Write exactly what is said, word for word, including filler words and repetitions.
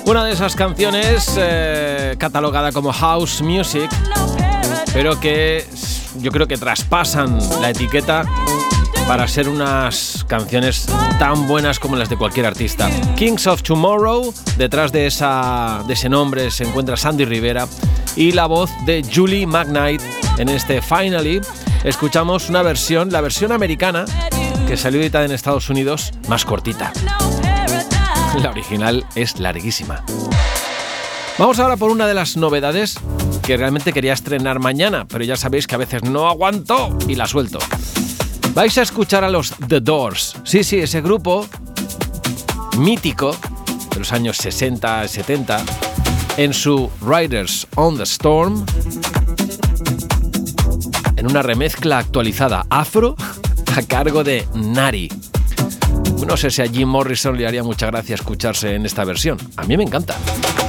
Una de esas canciones eh, catalogada como house music, pero que yo creo que traspasan la etiqueta para ser unas canciones tan buenas como las de cualquier artista. Kings of Tomorrow, detrás de, esa, de ese nombre se encuentra Sandy Rivera y la voz de Julie McKnight en este Finally. Escuchamos una versión, la versión americana, que salió editada en Estados Unidos, más cortita. La original es larguísima. Vamos ahora por una de las novedades que realmente quería estrenar mañana, pero ya sabéis que a veces no aguanto y la suelto. Vais a escuchar a los The Doors. Sí, sí, ese grupo mítico de los años sesenta, setenta, en su Riders on the Storm, en una remezcla actualizada afro a cargo de Nari. No sé si a Jim Morrison le haría mucha gracia escucharse en esta versión. A mí me encanta.